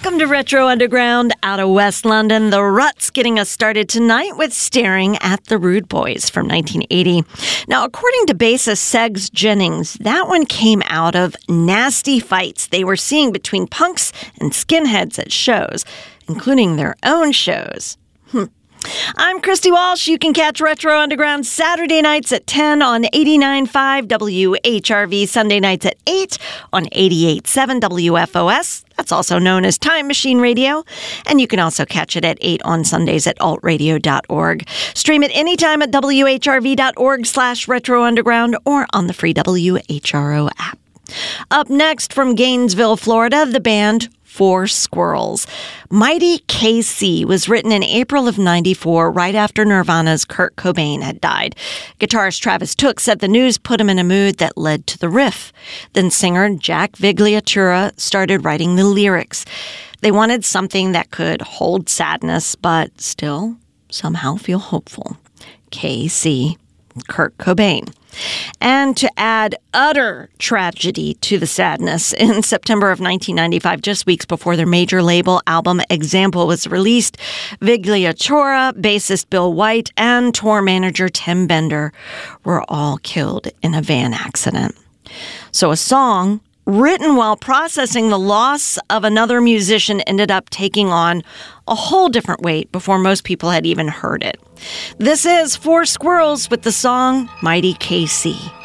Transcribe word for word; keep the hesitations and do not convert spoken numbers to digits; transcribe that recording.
Welcome to Retro Underground out of West London. The Ruts getting us started tonight with Staring at the Rude Boys from nineteen eighty. Now, according to bassist Segs Jennings, that one came out of nasty fights they were seeing between punks and skinheads at shows, including their own shows. Hmm. I'm Christy Walsh. You can catch Retro Underground Saturday nights at ten on eighty-nine point five W H R V, Sunday nights at eight on eighty-eight point seven W F O S. That's also known as Time Machine Radio. And you can also catch it at eight on Sundays at alt radio dot org. Stream it anytime at W H R V dot org slash Retro Underground or on the free W H R O app. Up next from Gainesville, Florida, the band Four Squirrels. Mighty K C was written in April of ninety-four, right after Nirvana's Kurt Cobain had died. Guitarist Travis Took said the news put him in a mood that led to the riff. Then singer Jack Vigliatura started writing the lyrics. They wanted something that could hold sadness, but still somehow feel hopeful. K C, Kurt Cobain. And to add utter tragedy to the sadness, in September of nineteen ninety-five, just weeks before their major label album Example was released, Vigliatura, bassist Bill White, and tour manager Tim Bender were all killed in a van accident. So a song written while processing the loss of another musician ended up taking on a whole different weight before most people had even heard it. This is Four Squirrels with the song Mighty K C.